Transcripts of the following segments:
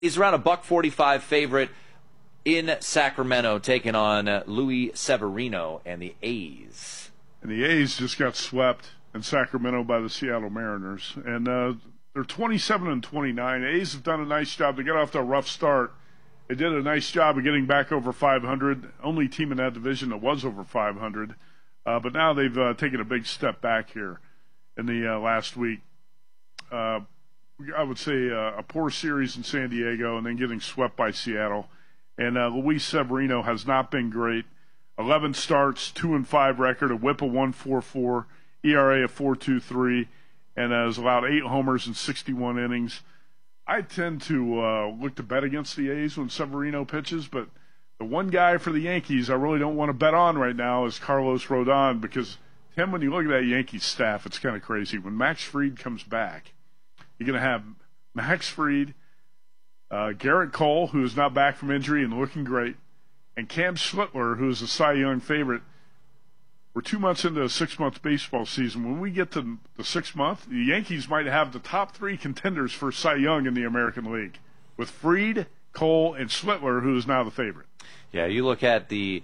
He's around a $1.45 favorite in Sacramento, taking on Luis Severino and the A's. And the A's just got swept in Sacramento by the Seattle Mariners. And they're 27-29. A's have done a nice job. They got off to a rough start. They did a nice job of getting back over 500. Only team in that division that was over 500. But now they've taken a big step back here in the last week. I would say a poor series in San Diego and then getting swept by Seattle. And Luis Severino has not been great. 11 starts, 2-5 record, a whip of 1.44, ERA of 4.23, and has allowed 8 homers in 61 innings. I tend to look to bet against the A's when Severino pitches, but the one guy for the Yankees I really don't want to bet on right now is Carlos Rodon, because, Tim, when you look at that Yankees staff, it's kind of crazy. When Max Fried comes back, you're going to have Max Fried, Garrett Cole, who is not back from injury and looking great, and Cam Schlittler, who is a Cy Young favorite. We're 2 months into a 6-month baseball season. When we get to the 6th month, the Yankees might have the top 3 contenders for Cy Young in the American League, with Fried, Cole, and Schlittler, who is now the favorite. Yeah, you look at the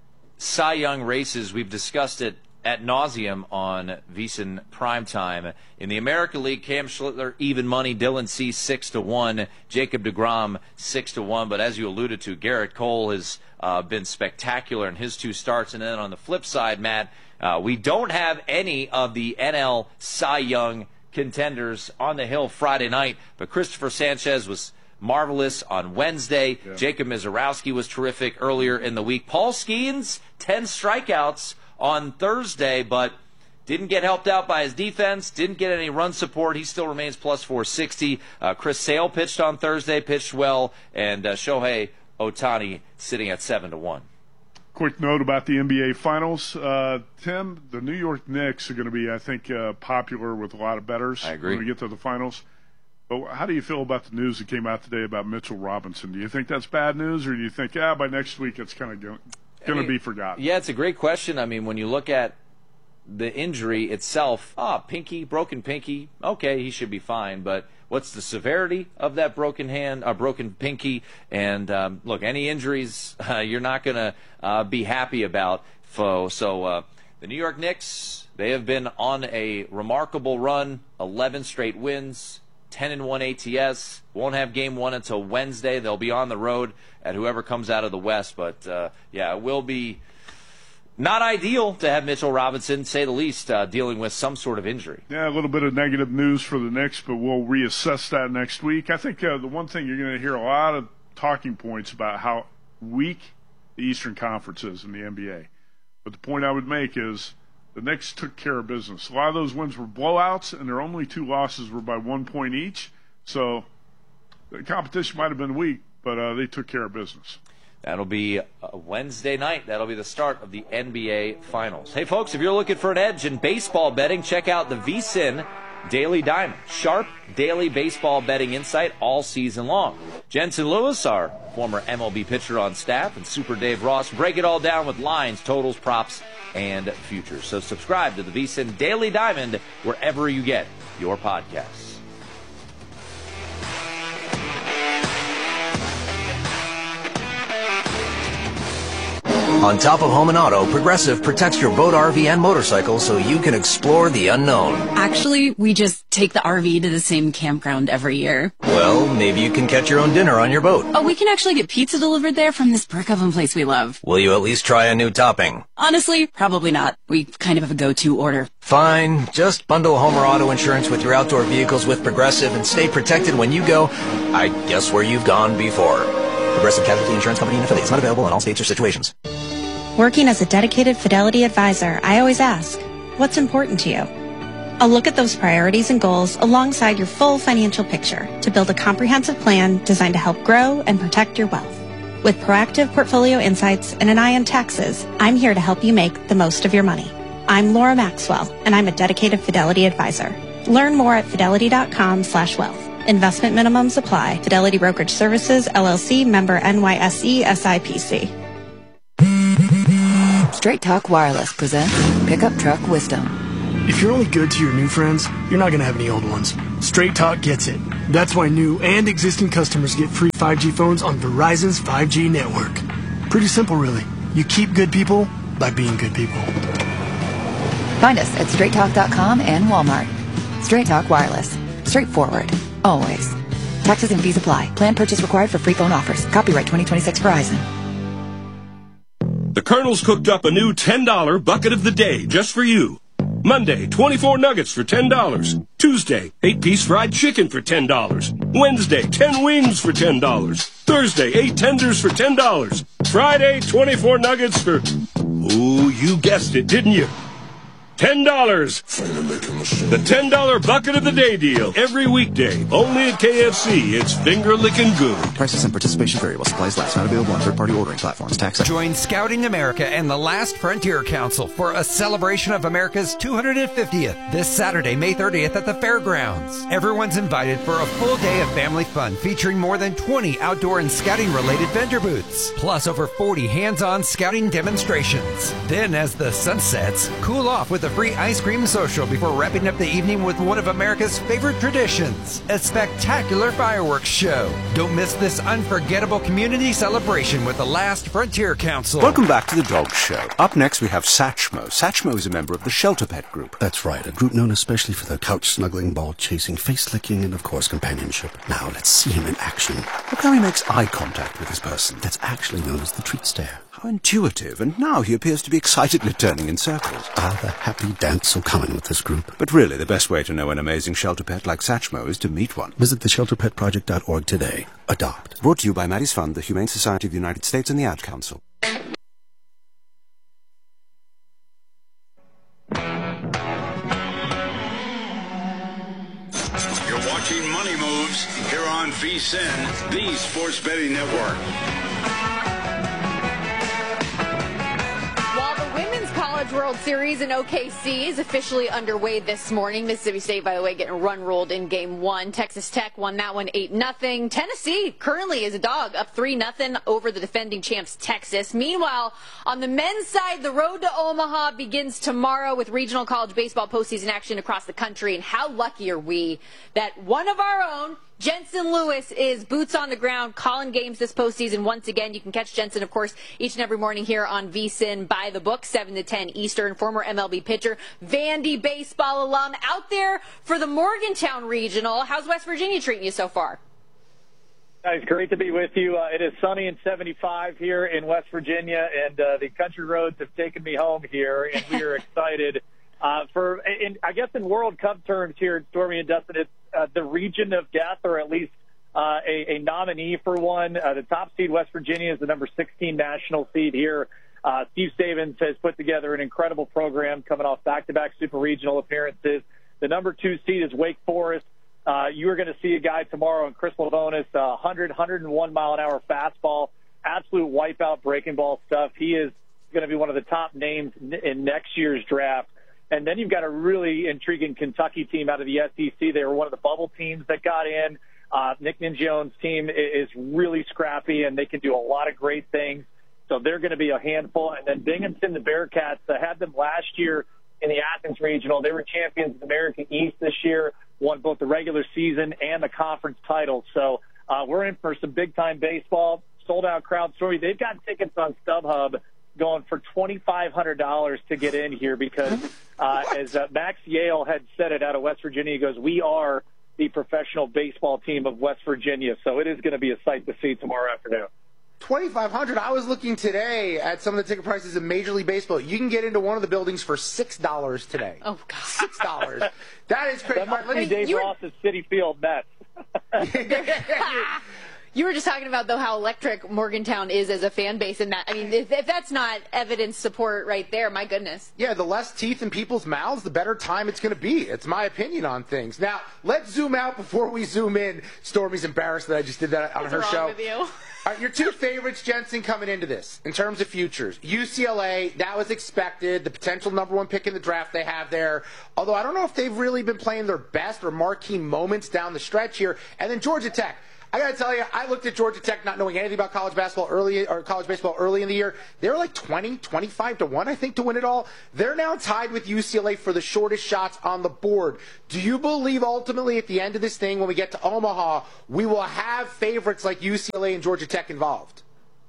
Cy Young races, we've discussed it ad nauseum on VSiN Primetime. In the American League, Cam Schlittler, even money. Dylan Cease, 6-1. Jacob deGrom, 6-1. But as you alluded to, Garrett Cole has been spectacular in his 2 starts. And then on the flip side, Matt, we don't have any of the NL Cy Young contenders on the hill Friday night. But Christopher Sanchez was marvelous on Wednesday. Yeah. Jacob Mizorowski was terrific earlier in the week. Paul Skeens, 10 strikeouts on Thursday, but didn't get helped out by his defense, didn't get any run support. He still remains plus 460. Chris Sale pitched on Thursday, pitched well, and Shohei Ohtani sitting at 7-1. Quick note about the NBA Finals. Tim, the New York Knicks are going to be, I think, popular with a lot of bettors. I agree. When we get to the Finals. But how do you feel about the news that came out today about Mitchell Robinson? Do you think that's bad news, or do you think, by next week it's kind of going to be forgotten? Yeah, it's a great question. I mean, when you look at the injury itself, broken pinky, okay, he should be fine. But what's the severity of that broken hand, broken pinky? And look, any injuries you're not going to be happy about. So the New York Knicks, they have been on a remarkable run, 11 straight wins, 10-1 ATS. Won't have game 1 until Wednesday. They'll be on the road at whoever comes out of the West. But, it will be not ideal to have Mitchell Robinson, say the least, dealing with some sort of injury. Yeah, a little bit of negative news for the Knicks, but we'll reassess that next week. I think the one thing you're going to hear a lot of talking points about how weak the Eastern Conference is in the NBA. But the point I would make is the Knicks took care of business. A lot of those wins were blowouts, and their only 2 losses were by 1 point each. So the competition might have been weak, but they took care of business. That'll be Wednesday night. That'll be the start of the NBA Finals. Hey, folks, if you're looking for an edge in baseball betting, check out the VSiN Daily Diamond. Sharp daily baseball betting insight all season long. Jensen Lewis, our former MLB pitcher on staff, and Super Dave Ross break it all down with lines, totals, props, and futures. So subscribe to the VSiN Daily Diamond wherever you get your podcasts. On top of home and auto, Progressive protects your boat, RV, and motorcycle so you can explore the unknown. Actually, we just take the RV to the same campground every year. Well, maybe you can catch your own dinner on your boat. Oh, we can actually get pizza delivered there from this brick oven place we love. Will you at least try a new topping? Honestly, probably not. We kind of have a go-to order. Fine. Just bundle home or auto insurance with your outdoor vehicles with Progressive and stay protected when you go, I guess, where you've gone before. Progressive Casualty Insurance Company and affiliates. Not available in all states or situations. Working as a dedicated Fidelity advisor, I always ask, what's important to you? I'll look at those priorities and goals alongside your full financial picture to build a comprehensive plan designed to help grow and protect your wealth. With proactive portfolio insights and an eye on taxes, I'm here to help you make the most of your money. I'm Laura Maxwell, and I'm a dedicated Fidelity advisor. Learn more at fidelity.com/wealth. Investment minimums apply. Fidelity Brokerage Services, LLC, member NYSE, SIPC. Straight Talk Wireless presents Pickup Truck Wisdom. If you're only good to your new friends, you're not going to have any old ones. Straight Talk gets it. That's why new and existing customers get free 5G phones on Verizon's 5G network. Pretty simple, really. You keep good people by being good people. Find us at straighttalk.com and Walmart. Straight Talk Wireless. Straightforward. Always. Taxes and fees apply. Plan purchase required for free phone offers. Copyright 2026 Verizon. The Colonel's cooked up a new $10 bucket of the day just for you. Monday, 24 nuggets for $10. Tuesday, 8-piece fried chicken for $10. Wednesday, 10 wings for $10. Thursday, 8 tenders for $10. Friday, 24 nuggets for... Ooh, you guessed it, didn't you? $10. The $10 bucket of the day deal. Every weekday. Only at KFC. It's finger-licking good. Prices and participation variable. Supplies last. Not available on third-party ordering platforms. Tax. Join Scouting America and the Last Frontier Council for a celebration of America's 250th this Saturday, May 30th at the fairgrounds. Everyone's invited for a full day of family fun featuring more than 20 outdoor and scouting-related vendor booths, plus over 40 hands-on scouting demonstrations. Then, as the sun sets, cool off with a free ice cream social before wrapping up the evening with one of America's favorite traditions, a spectacular fireworks show. Don't miss this unforgettable community celebration with the Last Frontier Council. Welcome back to the Dog Show. Up next we have Satchmo. Satchmo is a member of the Shelter Pet Group. That's right, a group known especially for their couch-snuggling, ball-chasing, face-licking, and of course companionship. Now let's see him in action. Look how he makes eye contact with his person. That's actually known as the treat stare. How intuitive, and now he appears to be excitedly turning in circles. Ah, the happy dance will come in with this group. But really, the best way to know an amazing shelter pet like Satchmo is to meet one. Visit theshelterpetproject.org today. Adopt. Brought to you by Maddie's Fund, the Humane Society of the United States, and the Ad Council. You're watching Money Moves here on VSiN, the Sports Betting Network. World Series in OKC is officially underway this morning. Mississippi State, by the way, getting run-ruled in Game 1. Texas Tech won that one 8-0. Tennessee currently is a dog, up 3-0 over the defending champs Texas. Meanwhile, on the men's side, the road to Omaha begins tomorrow with regional college baseball postseason action across the country. And how lucky are we that one of our own, Jensen Lewis, is boots on the ground calling games this postseason once again. You can catch Jensen, of course, each and every morning here on VSiN by the book, 7 to 10 Eastern. Former MLB pitcher, Vandy baseball alum, out there for the Morgantown Regional. How's West Virginia treating you so far? It's great to be with you. It is sunny and 75 here in West Virginia, and the country roads have taken me home here, and we are excited. I guess in World Cup terms here, Stormy and Dustin, it's the region of death, or at least a nominee for one. The top seed, West Virginia, is the number 16 national seed here. Steve Savins has put together an incredible program coming off back-to-back super regional appearances. The number 2 seed is Wake Forest. You are going to see a guy tomorrow in Chris Lavonis, 101 mile an hour fastball, absolute wipeout breaking ball stuff. He is going to be one of the top names in next year's draft. And then you've got a really intriguing Kentucky team out of the SEC. They were one of the bubble teams that got in. Nick Ningione's team is really scrappy, and they can do a lot of great things. So they're going to be a handful. And then Binghamton, the Bearcats, had them last year in the Athens Regional. They were champions of the American East this year, won both the regular season and the conference title. So we're in for some big-time baseball. Sold-out crowd story. They've got tickets on StubHub going for $2,500 to get in here because, as Max Yale had said it out of West Virginia, he goes, we are the professional baseball team of West Virginia. So it is going to be a sight to see tomorrow afternoon. $2,500. I was looking today at some of the ticket prices in Major League Baseball. You can get into one of the buildings for $6 today. Oh, God. $6. That is crazy. That must be Dave Ross's City Field Mets. You were just talking about, though, how electric Morgantown is as a fan base, and that, I mean, if that's not evidence support right there, my goodness. Yeah, the less teeth in people's mouths, the better time it's going to be. It's my opinion on things. Now, let's zoom out before we zoom in. Stormy's embarrassed that I just did that on her show. What's wrong with you? All right, your 2 favorites, Jensen, coming into this in terms of futures. UCLA, that was expected. The potential number 1 pick in the draft they have there. Although I don't know if they've really been playing their best or marquee moments down the stretch here. And then Georgia Tech. I got to tell you, I looked at Georgia Tech not knowing anything about college baseball college baseball early in the year. They were like 25-1, I think, to win it all. They're now tied with UCLA for the shortest shots on the board. Do you believe ultimately at the end of this thing, when we get to Omaha, we will have favorites like UCLA and Georgia Tech involved?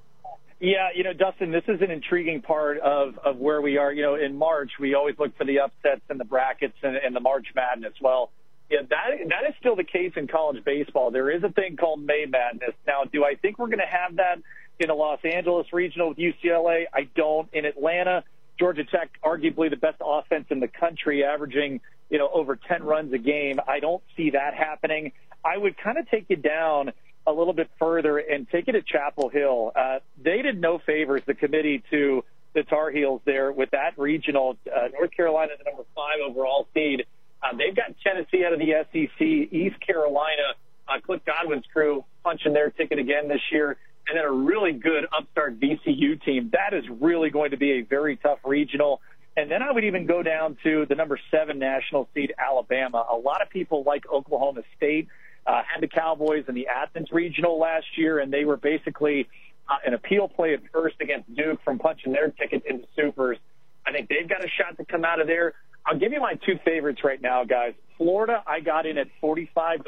Yeah, Dustin, this is an intriguing part of where we are. In March, we always look for the upsets and the brackets and the March Madness. Well, yeah, that is still the case in college baseball. There is a thing called May Madness. Now, do I think we're going to have that in a Los Angeles regional with UCLA? I don't. In Atlanta, Georgia Tech, arguably the best offense in the country, averaging, over 10 runs a game. I don't see that happening. I would kind of take you down a little bit further and take it to Chapel Hill. They did no favors, the committee, to the Tar Heels there with that regional. North Carolina, the number 5 overall seed. They've got Tennessee out of the SEC, East Carolina, Cliff Godwin's crew punching their ticket again this year, and then a really good upstart VCU team. That is really going to be a very tough regional. And then I would even go down to the number 7 national seed, Alabama. A lot of people like Oklahoma State. Had the Cowboys in the Athens regional last year, and they were basically an appeal play at first against Duke from punching their ticket into Supers. I think they've got a shot to come out of there. I'll give you my 2 favorites right now, guys. Florida, I got in at 45-1,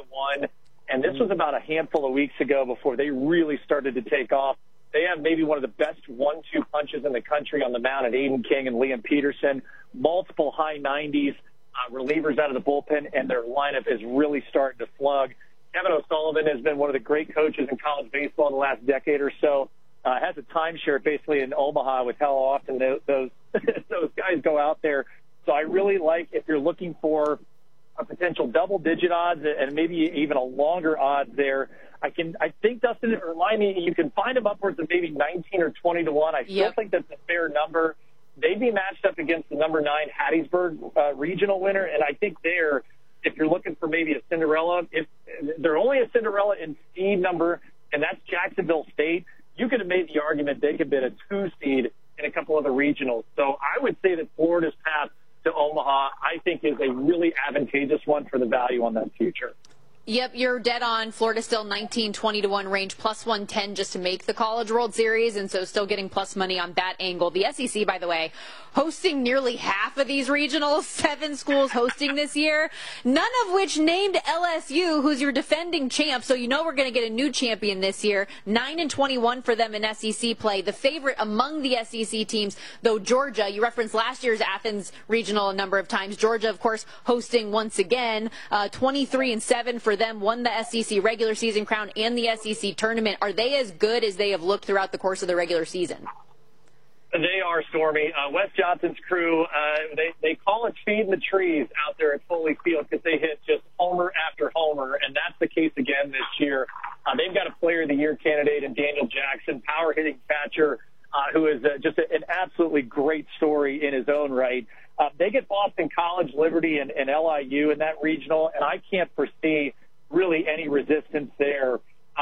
and this was about a handful of weeks ago before they really started to take off. They have maybe one of the best 1-2 punches in the country on the mound at Aiden King and Liam Peterson, multiple high 90s. Relievers out of the bullpen, and their lineup is really starting to slug. Kevin O'Sullivan has been one of the great coaches in college baseball in the last decade or so. Has a timeshare basically in Omaha with how often those those guys go out there. So I really like, if you're looking for a potential double-digit odds and maybe even a longer odds there, I think, Dustin, remind me, you can find them upwards of maybe 19 or 20-1. I still think that's a fair number. They'd be matched up against the number 9 Hattiesburg regional winner, and I think there, if you're looking for maybe a Cinderella, if they're only a Cinderella in seed number, and that's Jacksonville State, you could have made the argument they could bid a 2 seed in a couple other regionals. So I would say that Florida's path to Omaha, I think, is a really advantageous one for the value on that future. Yep, you're dead on. Florida still 19-20-1 range, plus 110 just to make the College World Series, and so still getting plus money on that angle. The SEC, by the way, hosting nearly half of these regionals, 7 schools hosting this year, none of which named LSU, who's your defending champ, so you know we're going to get a new champion this year. 9-21 for them in SEC play. The favorite among the SEC teams, though Georgia, you referenced last year's Athens regional a number of times. Georgia, of course, hosting once again, 23-7 for them, won the SEC regular season crown and the SEC tournament. Are they as good as they have looked throughout the course of the regular season? They are, Stormy. Wes Johnson's crew, they call it feeding the trees out there at Foley Field because they hit just homer after homer, and that's the case again this year. They've got a Player of the Year candidate in Daniel Jackson, power-hitting catcher, who is just an absolutely great story in his own right. They get Boston College, Liberty, and LIU in that regional, and I can't foresee really any resistance there.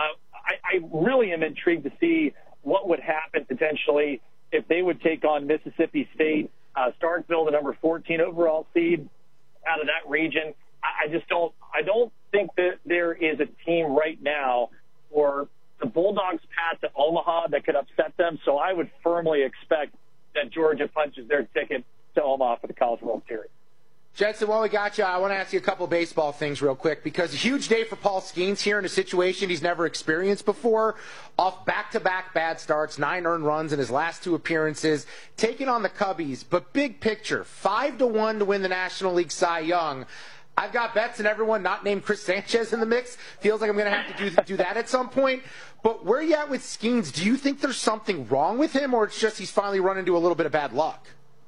I really am intrigued to see what would happen potentially if they would take on Mississippi State, Starkville, the number 14 overall seed out of that region. I don't think that there is a team right now for the Bulldogs' path to Omaha that could upset them. So I would firmly expect that Georgia punches their ticket to Omaha for the College World Series. Jetson, while we got you, I want to ask you a couple baseball things real quick, because a huge day for Paul Skeens here in a situation he's never experienced before. Off back-to-back bad starts, 9 earned runs in his last 2 appearances, taking on the Cubbies. But big picture, 5-1 to win the National League Cy Young. I've got bets and everyone not named Chris Sanchez in the mix. Feels like I'm going to have to do that at some point. But where are you at with Skeens? Do you think there's something wrong with him, or it's just he's finally run into a little bit of bad luck?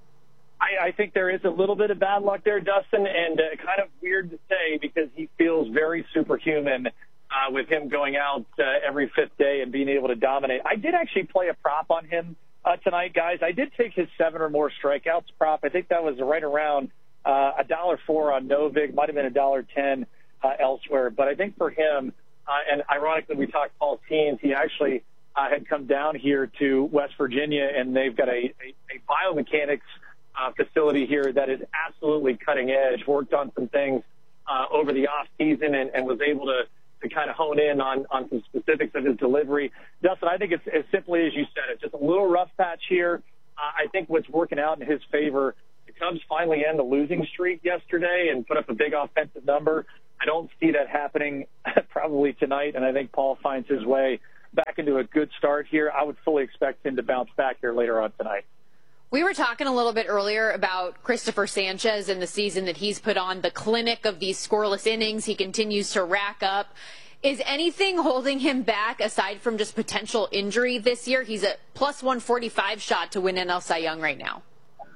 I think there is a little bit of bad luck there, Dustin, and kind of weird to say because he feels very superhuman with him going out every 5th day and being able to dominate. I did actually play a prop on him tonight, guys. I did take his 7 or more strikeouts prop. I think that was right around $1.04 on Novig, might have been $1.10 elsewhere. But I think for him, and ironically, we talked Paul Skeens, he actually had come down here to West Virginia, and they've got a biomechanics facility here that is absolutely cutting edge, worked on some things over the off season and was able to to kind of hone in on some specifics of his delivery. Dustin, I think it's as simply as you said. It's just a little rough patch here. I think what's working out in his favor, the Cubs finally end the losing streak yesterday and put up a big offensive number. I don't see that happening probably tonight, and I think Paul finds his way back into a good start here. I would fully expect him to bounce back here later on tonight. We were talking a little bit earlier about Christopher Sanchez and the season that he's put on, the clinic of these scoreless innings he continues to rack up. Is anything holding him back aside from just potential injury this year? He's a plus 145 shot to win NL Cy Young right now.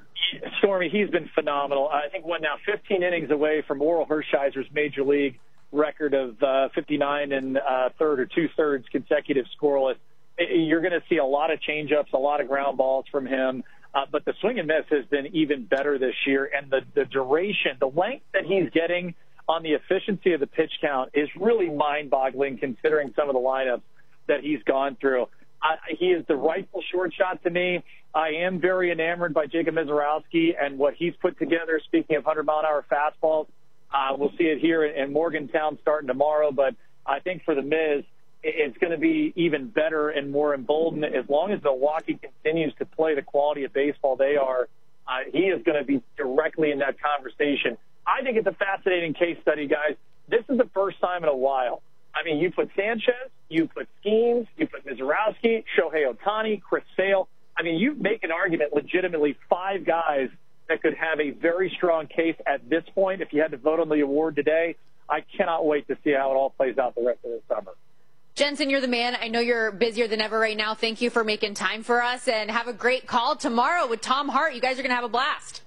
Stormy, he's been phenomenal. I think 15 innings away from Oral Hershiser's major league record of 59 and third or two-thirds consecutive scoreless. You're going to see a lot of changeups, a lot of ground balls from him. But the swing and miss has been even better this year. And the duration, the length that he's getting on the efficiency of the pitch count is really mind-boggling considering some of the lineups that he's gone through. He is the rightful short shot to me. I am very enamored by Jacob Misiorowski and what he's put together. Speaking of 100-mile-an-hour fastballs, we'll see it here in Morgantown starting tomorrow. But I think for the Miz, it's going to be even better and more emboldened. As long as Milwaukee continues to play the quality of baseball they are, he is going to be directly in that conversation. I think it's a fascinating case study, guys. This is the first time in a while. I mean, you put Sanchez, you put Skeens, you put Misiorowski, Shohei Ohtani, Chris Sale. I mean, you make an argument legitimately 5 guys that could have a very strong case at this point. If you had to vote on the award today, I cannot wait to see how it all plays out the rest of the summer. Jensen, you're the man. I know you're busier than ever right now. Thank you for making time for us, and have a great call tomorrow with Tom Hart. You guys are going to have a blast.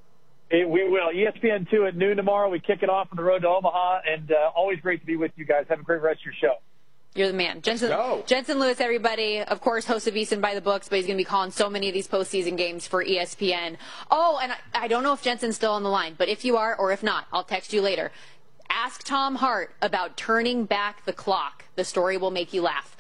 We will. ESPN2 at noon tomorrow. We kick it off on the road to Omaha, and always great to be with you guys. Have a great rest of your show. You're the man. Jensen Lewis, everybody, of course, host of VSiN by the Books, but he's going to be calling so many of these postseason games for ESPN. Oh, and I don't know if Jensen's still on the line, but if you are, or if not, I'll text you later. Ask Tom Hart about turning back the clock. The story will make you laugh.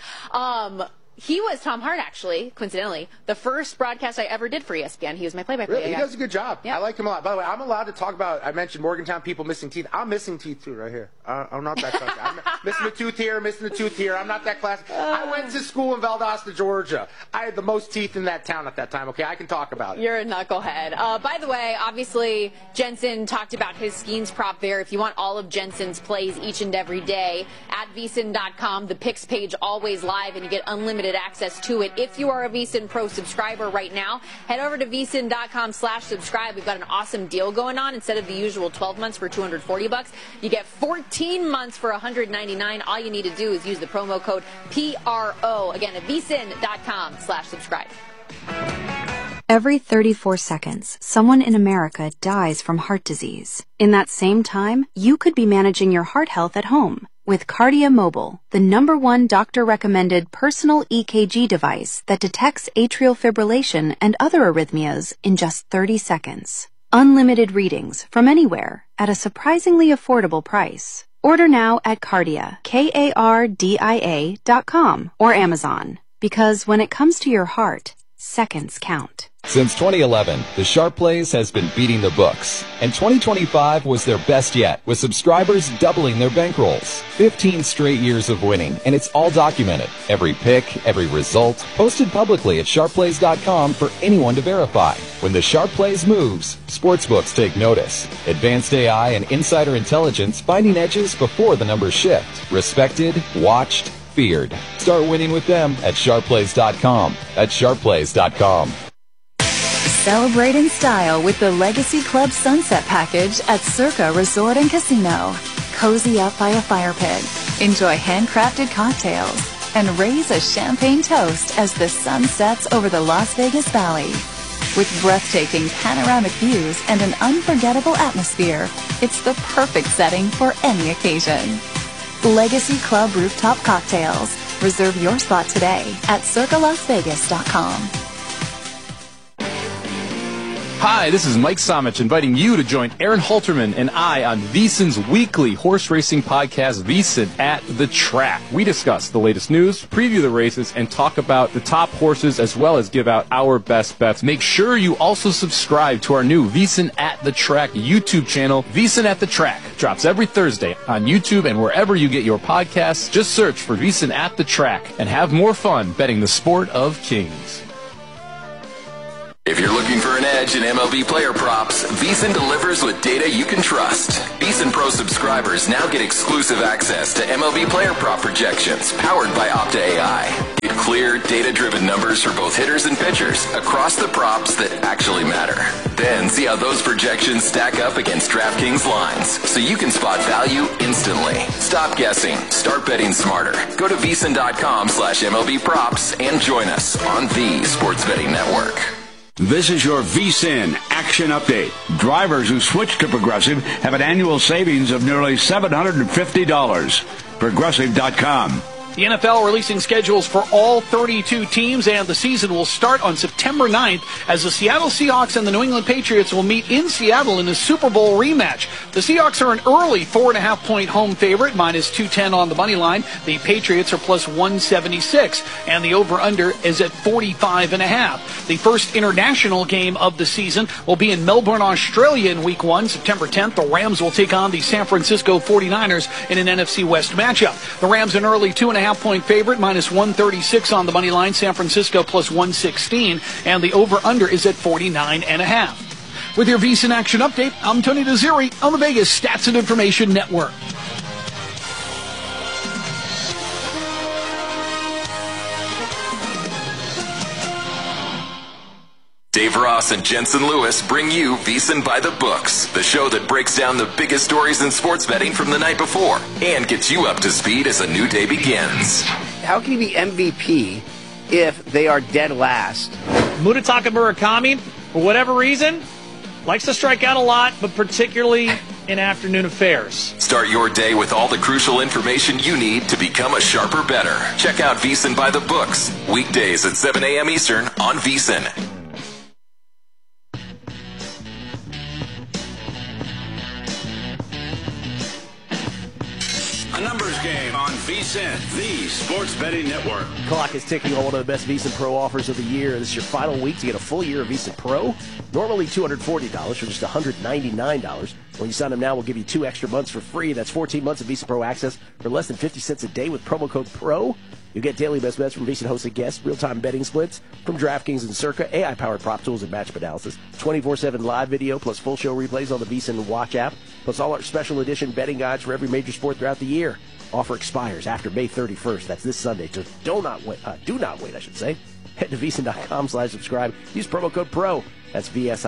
He was Tom Hart, actually, coincidentally, the first broadcast I ever did for ESPN. He was my play-by-play Really? guy. He does a good job. Yeah. I like him a lot. By the way, I'm allowed to talk about, I mentioned Morgantown people missing teeth. I'm missing teeth, too, right here. I'm not that classy. I'm missing a tooth here, missing a tooth here. I'm not that classy. I went to school in Valdosta, Georgia. I had the most teeth in that town at that time, okay? I can talk about it. You're a knucklehead. By the way, obviously, Jensen talked about his Skeens prop there. If you want all of Jensen's plays each and every day, at VSiN.com, the picks page always live, and you get unlimited access to it. If you are a VSiN Pro subscriber right now, head over to VSiN.com/subscribe. We've got an awesome deal going on. Instead of the usual 12 months for $240, you get 14 months for $199. All you need to do is use the promo code PRO. Again, at VSiN.com/subscribe. Every 34 seconds, someone in America dies from heart disease. In that same time, you could be managing your heart health at home with Cardia Mobile, the #1 doctor-recommended personal EKG device that detects atrial fibrillation and other arrhythmias in just 30 seconds. Unlimited readings from anywhere at a surprisingly affordable price. Order now at Cardia, KARDIA.com or Amazon. Because when it comes to your heart, seconds count. Since 2011, the Sharp Plays has been beating the books, and 2025 was their best yet, with subscribers doubling their bankrolls. 15 straight years of winning, and it's all documented. Every pick, every result, posted publicly at sharpplays.com for anyone to verify. When the Sharp Plays moves, sportsbooks take notice. Advanced AI and insider intelligence finding edges before the numbers shift. Respected, watched, feared. Start winning with them at sharpplays.com. That's sharpplays.com. Celebrate in style with the Legacy Club Sunset Package at Circa Resort and Casino. Cozy up by a fire pit, enjoy handcrafted cocktails, and raise a champagne toast as the sun sets over the Las Vegas Valley. With breathtaking panoramic views and an unforgettable atmosphere, it's the perfect setting for any occasion. Legacy Club Rooftop Cocktails. Reserve your spot today at circalasvegas.com. Hi, this is Mike Somich inviting you to join Aaron Halterman and I on VSiN's weekly horse racing podcast, VSiN at the Track. We discuss the latest news, preview the races, and talk about the top horses as well as give out our best bets. Make sure you also subscribe to our new VSiN at the Track YouTube channel. VSiN at the Track drops every Thursday on YouTube and wherever you get your podcasts. Just search for VSiN at the Track and have more fun betting the sport of kings. If you're looking for an edge in MLB player props, VSiN delivers with data you can trust. VSiN Pro subscribers now get exclusive access to MLB player prop projections powered by Opta AI. Get clear, data-driven numbers for both hitters and pitchers across the props that actually matter. Then see how those projections stack up against DraftKings lines so you can spot value instantly. Stop guessing. Start betting smarter. Go to VSiN.com/MLB props and join us on the Sports Betting Network. This is your VSiN Action Update. Drivers who switch to Progressive have an annual savings of nearly $750. Progressive.com. The NFL releasing schedules for all 32 teams, and the season will start on September 9th as the Seattle Seahawks and the New England Patriots will meet in Seattle in a Super Bowl rematch. The Seahawks are an early 4.5-point home favorite, minus 210 on the money line. The Patriots are plus 176, and the over-under is at 45.5. The first international game of the season will be in Melbourne, Australia in Week 1, September 10th. The Rams will take on the San Francisco 49ers in an NFC West matchup. The Rams an early 2.5-point favorite, minus 136 on the money line. San Francisco plus 116, and the over-under is at 49.5. With your VSiN Action Update, I'm Tony Desiri on the Vegas Stats and Information Network. Dave Ross and Jensen Lewis bring you VSiN by the Books, the show that breaks down the biggest stories in sports betting from the night before and gets you up to speed as a new day begins. How can you be MVP if they are dead last? Munetaka Murakami, for whatever reason, likes to strike out a lot, but particularly in afternoon affairs. Start your day with all the crucial information you need to become a sharper bettor. Check out VSiN by the Books, weekdays at 7 a.m. Eastern on VSiN. A numbers game on VSiN, the Sports Betting Network. Clock is ticking on one of the best VSiN Pro offers of the year. This is your final week to get a full year of VSiN Pro. Normally $240 for just $199. When you sign up now, we'll give you 2 extra months for free. That's 14 months of VSiN Pro access for less than 50 cents a day with promo code PRO. You'll get daily best bets from VSiN hosted guests, real-time betting splits from DraftKings and Circa, AI-powered prop tools and matchup analysis, 24/7 live video, plus full show replays on the VSiN Watch app, plus all our special edition betting guides for every major sport throughout the year. Offer expires after May 31st. That's this Sunday. So do not wait, Head to VSiN.com/subscribe. Use promo code PRO. That's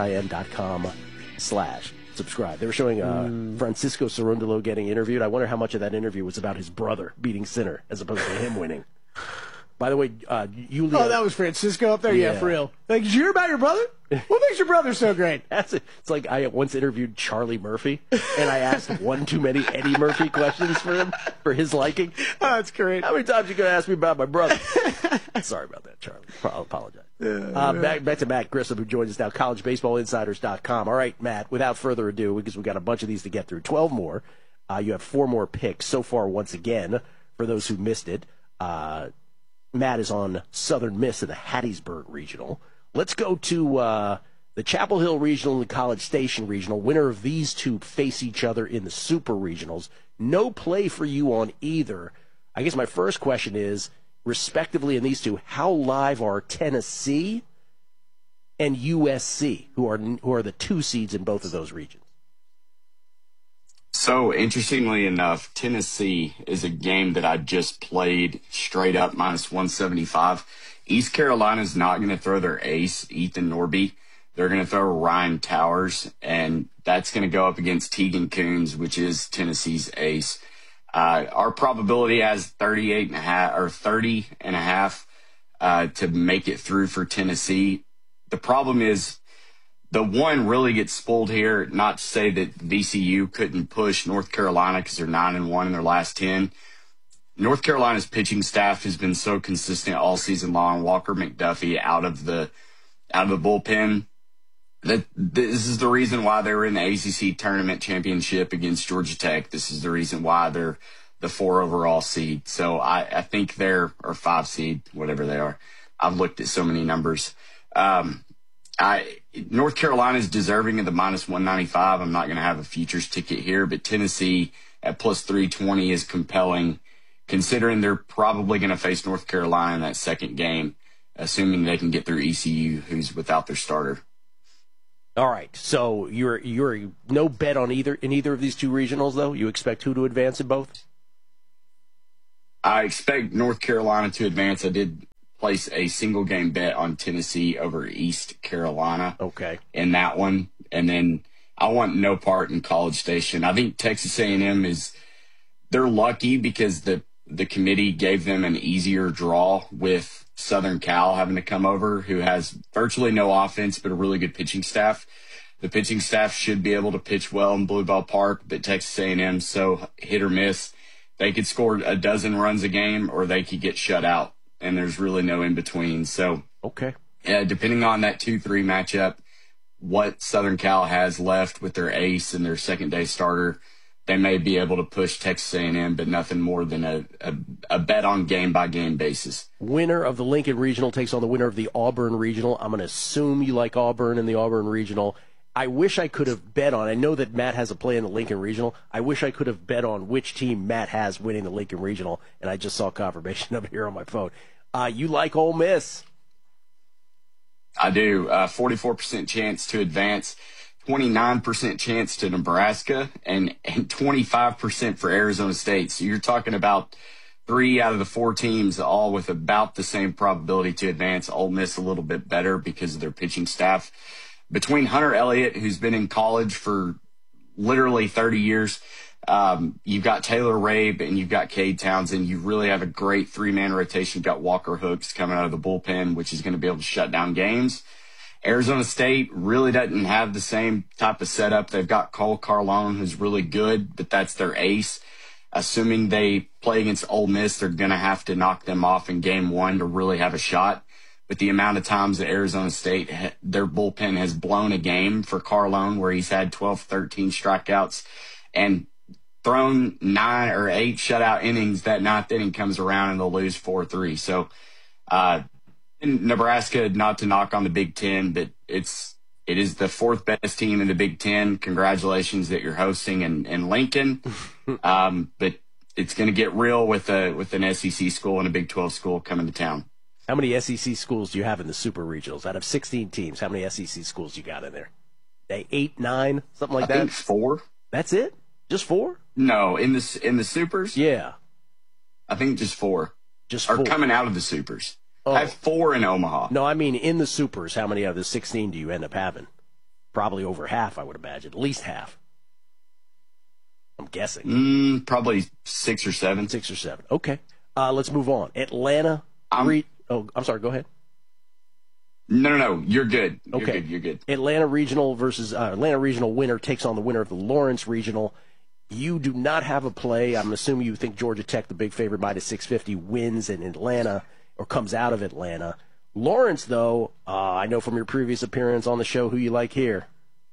VSIN.com/subscribe. They were showing Francisco Cerundolo getting interviewed. I wonder how much of that interview was about his brother beating Sinner as opposed to him winning. By the way, Yulia... Oh, that was Francisco up there? Yeah, for real. Like, did you hear about your brother? What makes your brother so great? It's like I once interviewed Charlie Murphy, and I asked one too many Eddie Murphy questions for him, for his liking. Oh, that's great. How many times you going to ask me about my brother? Sorry about that, Charlie. I'll apologize. Back to Matt Grissom, who joins us now, collegebaseballinsiders.com. All right, Matt, without further ado, because we've got a bunch of these to get through, 12 more. You have 4 more picks so far once again, for those who missed it. Matt is on Southern Miss in the Hattiesburg Regional. Let's go to the Chapel Hill Regional and the College Station Regional. Winner of these two face each other in the Super Regionals. No play for you on either. I guess my first question is, respectively in these two, how live are Tennessee and USC, who are the 2 seeds in both of those regions? So, interestingly enough, Tennessee is a game that I just played straight up minus 175. East Carolina's not going to throw their ace, Ethan Norby. They're going to throw Ryan Towers, and that's going to go up against Tegan Coons, which is Tennessee's ace. Our probability has 30.5 to make it through for Tennessee. The problem is, the one really gets spoiled here, not to say that VCU couldn't push North Carolina because they're 9-1 in their last 10. North Carolina's pitching staff has been so consistent all season long. Walker McDuffie out of the bullpen. This is the reason why they were in the ACC tournament championship against Georgia Tech. This is the reason why they're the 4 overall seed. So I think they're, or 5 seed, whatever they are. I've looked at so many numbers. North Carolina is deserving of the minus 195. I'm not going to have a futures ticket here, but Tennessee at plus 320 is compelling, considering they're probably going to face North Carolina in that second game, assuming they can get through ECU, who's without their starter. All right, so you're no bet on either of these 2 regionals, though? You expect who to advance in both? I expect North Carolina to advance. I did place a single game bet on Tennessee over East Carolina. Okay. In that one. And then I want no part in College Station. I think Texas A&M they're lucky because the committee gave them an easier draw with Southern Cal having to come over, who has virtually no offense but a really good pitching staff. The pitching staff should be able to pitch well in Blue Ball Park, but Texas A&M so hit or miss. They could score a dozen runs a game or they could get shut out, and there's really no in between. So, okay, depending on that 2-3 matchup, what Southern Cal has left with their ace and their second-day starter, they may be able to push Texas A&M, but nothing more than a bet on game-by-game basis. Winner of the Lincoln Regional takes on the winner of the Auburn Regional. I'm going to assume you like Auburn in the Auburn Regional. I wish I could have bet on, I know that Matt has a play in the Lincoln Regional. I wish I could have bet on which team Matt has winning the Lincoln Regional, and I just saw confirmation of it here on my phone. You like Ole Miss? I do. 44% chance to advance, 29% chance to Nebraska, and 25% for Arizona State. So you're talking about 3 out of the 4 teams all with about the same probability to advance. Ole Miss a little bit better because of their pitching staff. Between Hunter Elliott, who's been in college for literally 30 years, you've got Taylor Rabe and you've got Cade Townsend. You really have a great 3-man rotation. You've got Walker Hooks coming out of the bullpen, which is going to be able to shut down games. Arizona State really doesn't have the same type of setup. They've got Cole Carlone, who's really good, but that's their ace. Assuming they play against Ole Miss, they're going to have to knock them off in game 1 to really have a shot. But the amount of times that Arizona State, their bullpen has blown a game for Carlone, where he's had 12, 13 strikeouts and thrown 9 or 8 shutout innings, that 9th inning comes around and they'll lose 4-3. So in Nebraska, not to knock on the Big Ten, but it is the 4th best team in the Big Ten. Congratulations that you're hosting in Lincoln. But it's going to get real with an SEC school and a Big 12 school coming to town. How many SEC schools do you have in the Super Regionals? Out of 16 teams, how many SEC schools you got in there? 8, 9, something like that? I think 4. That's it? Just 4? No, in the Supers? Yeah. I think just 4. Just 4. Or coming out of the Supers. Oh. I have 4 in Omaha. No, I mean in the Supers, how many out of the 16 do you end up having? Probably over half, I would imagine. At least half. I'm guessing. Probably 6 or 7. 6 or 7. Okay. Let's move on. Atlanta. I'm sorry, go ahead. No. You're good. Okay. You're good. Atlanta Regional versus Atlanta Regional winner takes on the winner of the Lawrence Regional. You do not have a play. I'm assuming you think Georgia Tech, the big favorite, minus 650, wins in Atlanta or comes out of Atlanta. Lawrence, though, I know from your previous appearance on the show who you like here.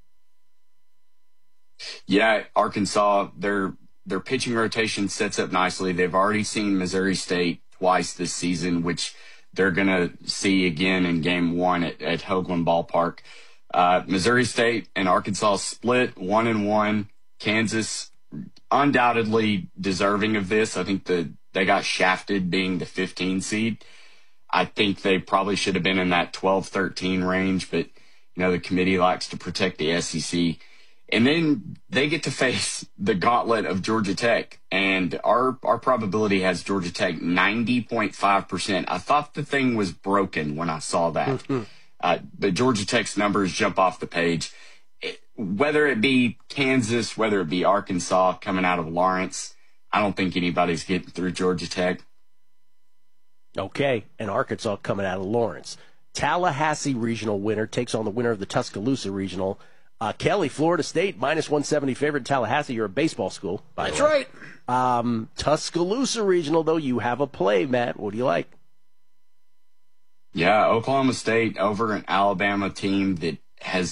Yeah, Arkansas, their pitching rotation sets up nicely. They've already seen Missouri State twice this season, which they're going to see again in game 1 at Hoagland Ballpark. Missouri State and Arkansas split 1-1. Kansas undoubtedly deserving of this. I think they got shafted being the 15 seed. I think they probably should have been in that 12-13 range, but the committee likes to protect the SEC. And then they get to face the gauntlet of Georgia Tech. And our probability has Georgia Tech 90.5%. I thought the thing was broken when I saw that. But Georgia Tech's numbers jump off the page. Whether it be Kansas, whether it be Arkansas coming out of Lawrence, I don't think anybody's getting through Georgia Tech. Okay, and Arkansas coming out of Lawrence. Tallahassee Regional winner takes on the winner of the Tuscaloosa Regional. Kelly, Florida State, minus 170 favorite. Tallahassee, you're a baseball school, by the way. That's right. Tuscaloosa Regional, though, you have a play, Matt. What do you like? Yeah, Oklahoma State over an Alabama team that has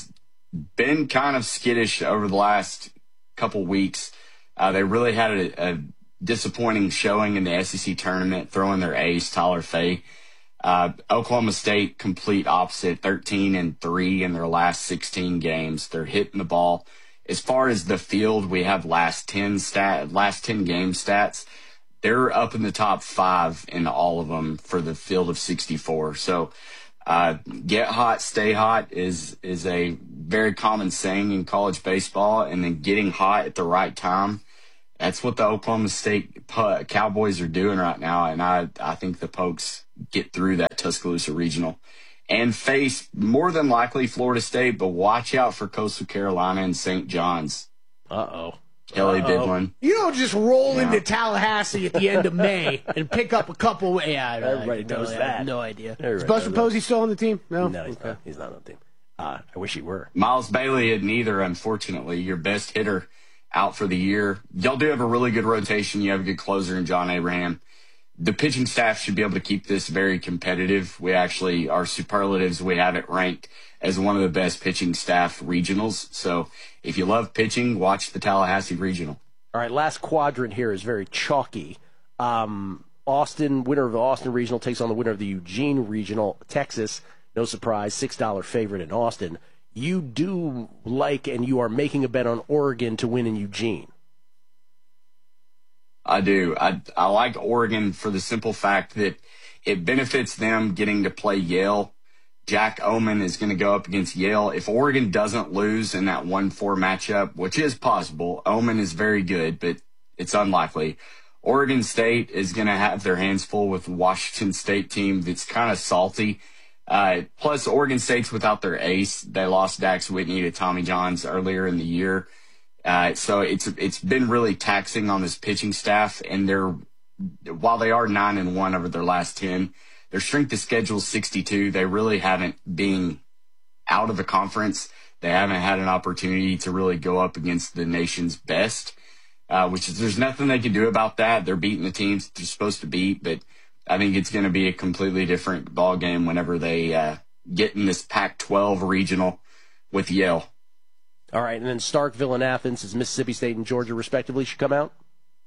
been kind of skittish over the last couple weeks. They really had a disappointing showing in the SEC tournament, throwing their ace, Tyler Fay. Oklahoma State, complete opposite, 13-3 in their last 16 games. They're hitting the ball. As far as the field, we have last 10 game stats. They're up in the top 5 in all of them for the field of 64. So, get hot, stay hot is a very common saying in college baseball. And then getting hot at the right time, that's what the Oklahoma State Cowboys are doing right now. And I think the Pokes get through that Tuscaloosa Regional and face more than likely Florida State, but watch out for Coastal Carolina and St. John's. Kelly Bidlin. You don't just roll into Tallahassee at the end of May and pick up a couple. Everybody knows that. I have no idea. Everybody Is Buster Posey still on the team? No, he's not on the team. I wish he were. Miles Bailey had neither, unfortunately. Your best hitter out for the year. Y'all do have a really good rotation. You have a good closer in John Abraham. The pitching staff should be able to keep this very competitive. We actually, our superlatives, we have it ranked as one of the best pitching staff regionals. So if you love pitching, watch the Tallahassee Regional. All right, last quadrant here is very chalky. Austin, winner of the Austin Regional, takes on the winner of the Eugene Regional. Texas, no surprise, $6 favorite in Austin. You do like, and you are making a bet on Oregon to win in Eugene. I do. I like Oregon for the simple fact that it benefits them getting to play Yale. Jack Oman is going to go up against Yale. If Oregon doesn't lose in that 1-4 matchup, which is possible, Oman is very good, but it's unlikely. Oregon State is going to have their hands full with Washington State team that's kind of salty. Plus, Oregon State's without their ace. They lost Dax Whitney to Tommy Johns earlier in the year. So it's been really taxing on this pitching staff, and while they are 9-1 over their last 10, their strength of schedule is 62. They really haven't been out of the conference. They haven't had an opportunity to really go up against the nation's best, there's nothing they can do about that. They're beating the teams they're supposed to beat, but I think it's going to be a completely different ball game whenever they get in this Pac-12 regional with Yale. All right, and then Starkville and Athens, as Mississippi State and Georgia, respectively, should come out?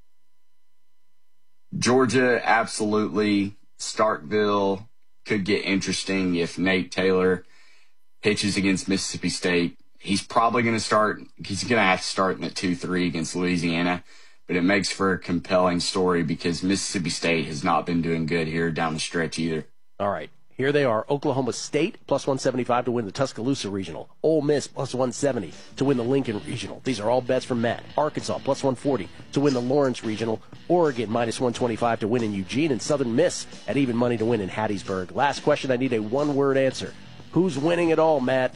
Georgia, absolutely. Starkville could get interesting if Nate Taylor pitches against Mississippi State. He's probably going to start. He's going to have to start in the 2-3 against Louisiana, but it makes for a compelling story because Mississippi State has not been doing good here down the stretch either. All right. Here they are. Oklahoma State, plus 175 to win the Tuscaloosa Regional. Ole Miss, plus 170 to win the Lincoln Regional. These are all bets from Matt. Arkansas, plus 140 to win the Lawrence Regional. Oregon, minus 125 to win in Eugene. And Southern Miss at even money to win in Hattiesburg. Last question, I need a one-word answer. Who's winning it all, Matt?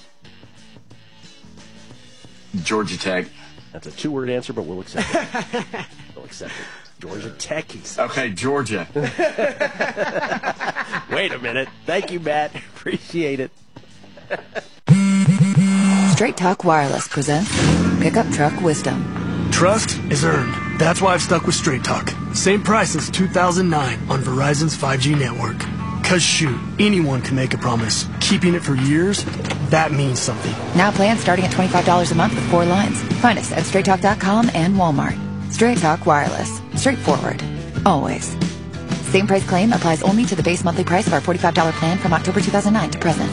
Georgia Tech. That's a two-word answer, but we'll accept it. We'll accept it. Georgia Tech, he said. Okay, Georgia. Wait a minute. Thank you, Matt. Appreciate it. Straight Talk Wireless presents Pickup Truck Wisdom. Trust is earned. That's why I've stuck with Straight Talk. Same price since 2009 on Verizon's 5G network. Cause shoot, anyone can make a promise. Keeping it for years, that means something. Now plans starting at $25 a month with 4 lines. Find us at StraightTalk.com and Walmart. Straight Talk Wireless. Straightforward. Always. Same price claim applies only to the base monthly price of our $45 plan from October 2009 to present.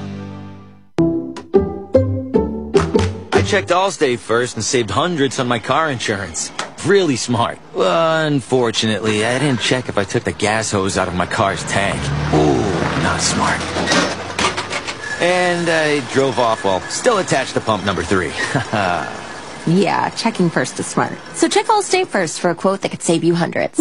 I checked Allstate first and saved hundreds on my car insurance. Really smart. Unfortunately, I didn't check if I took the gas hose out of my car's tank. Ooh, not smart. And I drove off while still attached to pump number 3. Yeah, checking first is smart. So check Allstate first for a quote that could save you hundreds.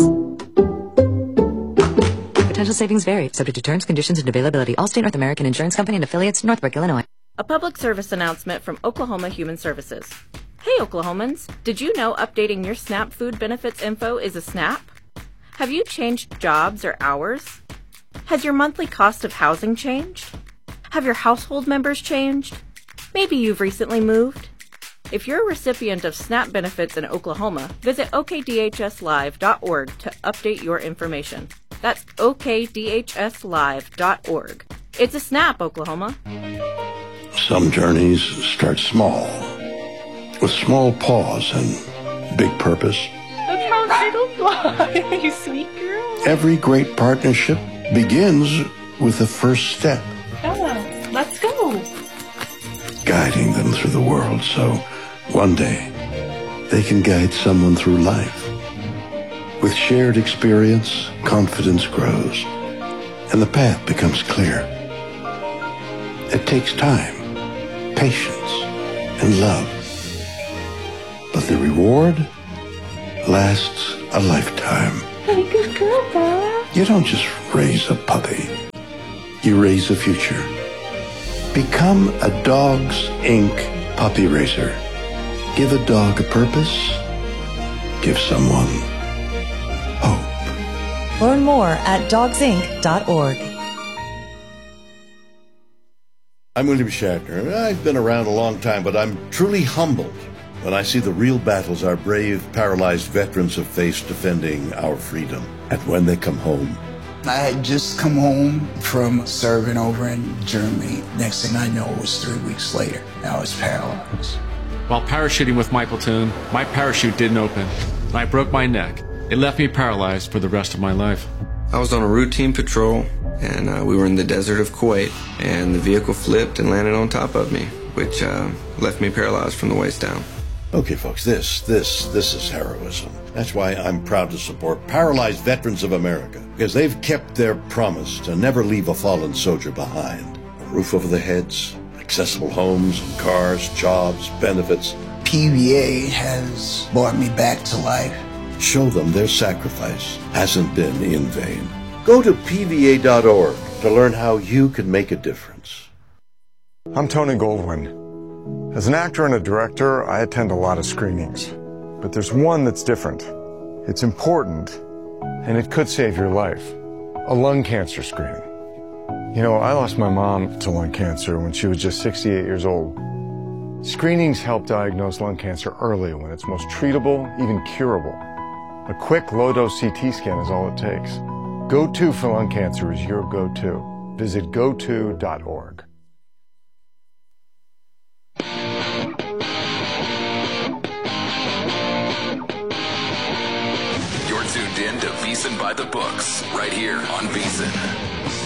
Potential savings vary, subject to terms, conditions, and availability. Allstate North American Insurance Company and affiliates, Northbrook, Illinois. A public service announcement from Oklahoma Human Services. Hey, Oklahomans, did you know updating your SNAP food benefits info is a snap? Have you changed jobs or hours? Has your monthly cost of housing changed? Have your household members changed? Maybe you've recently moved. If you're a recipient of SNAP benefits in Oklahoma, visit okdhslive.org to update your information. That's okdhslive.org. It's a SNAP, Oklahoma. Some journeys start small, with small pause and big purpose. That's how turtles fly, you sweet girl. Every great partnership begins with the first step, Bella, let's go. guiding them through the world so one day they can guide someone through life. With shared experience, confidence grows, and the path becomes clear. It takes time, patience, and love. But the reward lasts a lifetime. Hey, good girl, Bella. You don't just raise a puppy. You raise a future. Become a Dogs Inc. puppy raiser. Give a dog a purpose. Give someone hope. Learn more at dogsinc.org. I'm William Shatner. I've been around a long time, but I'm truly humbled when I see the real battles our brave, paralyzed veterans have faced defending our freedom. And when they come home, I had just come home from serving over in Germany. Next thing I know, it was 3 weeks later. I was paralyzed. While parachuting with my platoon, my parachute didn't open, and I broke my neck. It left me paralyzed for the rest of my life. I was on a routine patrol, and we were in the desert of Kuwait, and the vehicle flipped and landed on top of me, which left me paralyzed from the waist down. okay, folks, this is heroism. That's why I'm proud to support Paralyzed Veterans of America, because they've kept their promise to never leave a fallen soldier behind. A roof over their heads, accessible homes and cars, jobs, benefits. PVA has brought me back to life. Show them their sacrifice hasn't been in vain. Go to PVA.org to learn how you can make a difference. I'm Tony Goldwyn. As an actor and a director, I attend a lot of screenings. But there's one that's different. It's important, and it could save your life. A lung cancer screening. You know, I lost my mom to lung cancer when she was just 68 years old. Screenings help diagnose lung cancer early when it's most treatable, even curable. A quick low-dose CT scan is all it takes. Go-To for lung cancer is your go-to. Visit goto.org. You're tuned in to VSiN by the Books, right here on VSiN.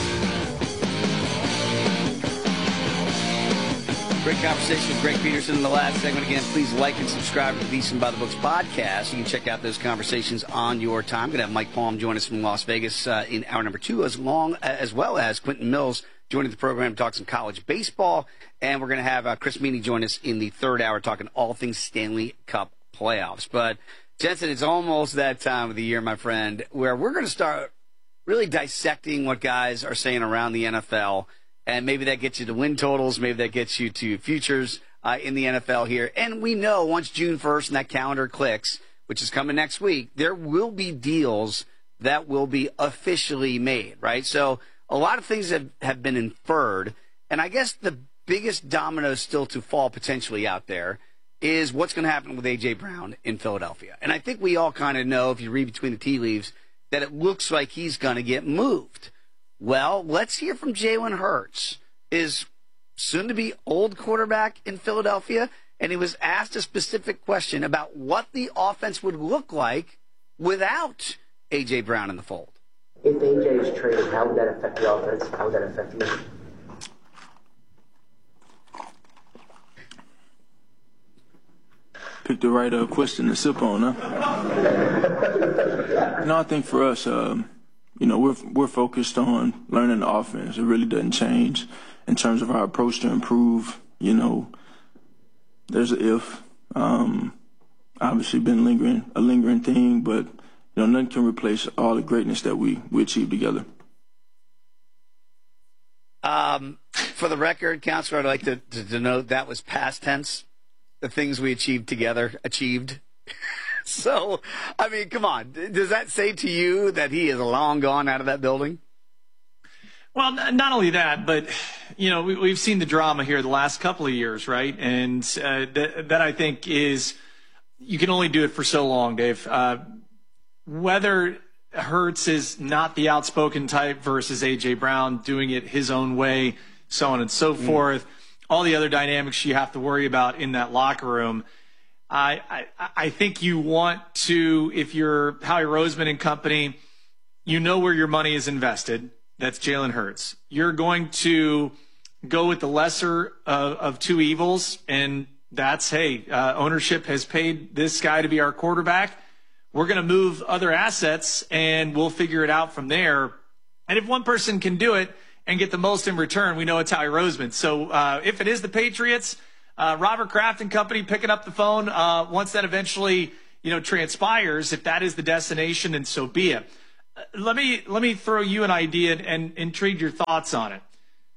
Great conversation with Greg Peterson in the last segment. Again, please like and subscribe to the VSiN by the Books podcast. You can check out those conversations on your time. We're going to have Mike Palm join us from Las Vegas in hour number 2, as well as Quentin Mills joining the program to talk some college baseball. And we're going to have Chris Meany join us in the third hour talking all things Stanley Cup playoffs. But, Jensen, it's almost that time of the year, my friend, where we're going to start really dissecting what guys are saying around the NFL. And maybe that gets you to win totals. Maybe that gets you to futures in the NFL here. And we know once June 1st and that calendar clicks, which is coming next week, there will be deals that will be officially made, right? So a lot of things have been inferred. And I guess the biggest domino still to fall potentially out there is what's going to happen with A.J. Brown in Philadelphia. And I think we all kind of know, if you read between the tea leaves, that it looks like he's going to get moved. Well, let's hear from Jalen Hurts, his soon-to-be old quarterback in Philadelphia, and he was asked a specific question about what the offense would look like without A.J. Brown in the fold. If A.J. is traded, how would that affect the offense? How would that affect you? Picked the right question to sip on, huh? No, I think for us, we're focused on learning the offense. It really doesn't change in terms of our approach to improve. There's an if. Obviously been a lingering thing, but nothing can replace all the greatness that we achieved together. For the record, Counselor, I'd like to denote that was past tense. The things we achieved together, achieved. So, I mean, come on. Does that say to you that he is long gone out of that building? Well, not only that, but, we've seen the drama here the last couple of years, right? And that I think is, you can only do it for so long, Dave. Whether Hurts is not the outspoken type versus A.J. Brown doing it his own way, so on and so forth. all the other dynamics you have to worry about in that locker room, I think you want to, if you're Howie Roseman and company, you know where your money is invested. That's Jalen Hurts. You're going to go with the lesser of two evils, and that's, hey, ownership has paid this guy to be our quarterback. We're going to move other assets, and we'll figure it out from there. And if one person can do it and get the most in return, we know it's Howie Roseman. So if it is the Patriots, Robert Kraft and company picking up the phone once that eventually transpires, if that is the destination, and so be it. Let me throw you an idea and intrigue your thoughts on it.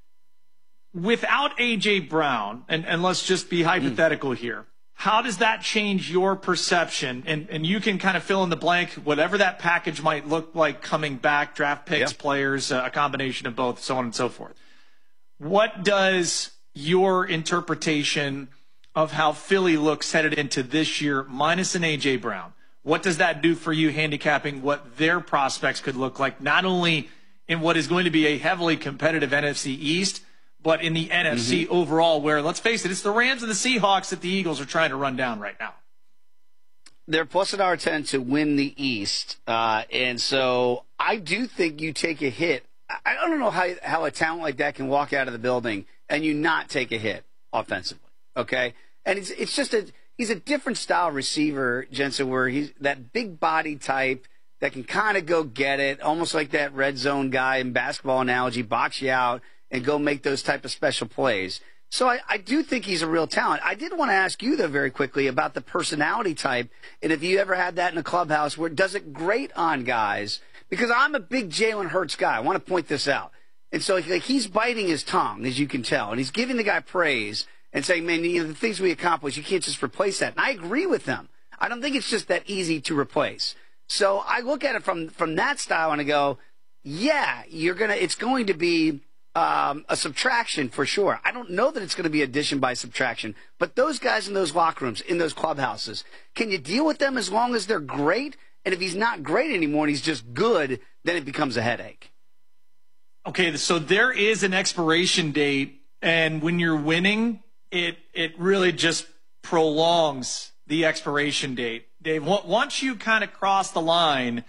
Without A.J. Brown, and let's just be hypothetical here, how does that change your perception? And you can kind of fill in the blank, whatever that package might look like coming back, draft picks, players, a combination of both, so on and so forth. What does your interpretation of how Philly looks headed into this year, minus an A.J. Brown, what does that do for you handicapping what their prospects could look like, not only in what is going to be a heavily competitive NFC East, but in the NFC overall, where, let's face it, it's the Rams and the Seahawks that the Eagles are trying to run down right now. They're plus $1.10 to win the East. And so I do think you take a hit. I don't know how a talent like that can walk out of the building and you not take a hit offensively, okay? And it's just he's a different style receiver, Jensen, where he's that big body type that can kind of go get it, almost like that red zone guy in basketball analogy, box you out and go make those type of special plays. So I do think he's a real talent. I did want to ask you, though, very quickly about the personality type, and if you ever had that in a clubhouse where it does it great on guys, because I'm a big Jalen Hurts guy. I want to point this out. And so he's biting his tongue, as you can tell, and he's giving the guy praise and saying, man, the things we accomplish, you can't just replace that. And I agree with them. I don't think it's just that easy to replace. So I look at it from that style and I go, yeah, it's going to be a subtraction for sure. I don't know that it's going to be addition by subtraction, but those guys in those locker rooms, in those clubhouses, can you deal with them as long as they're great? And if he's not great anymore and he's just good, then it becomes a headache. Okay, so there is an expiration date, and when you're winning, it really just prolongs the expiration date. Dave, once you kind of cross the line,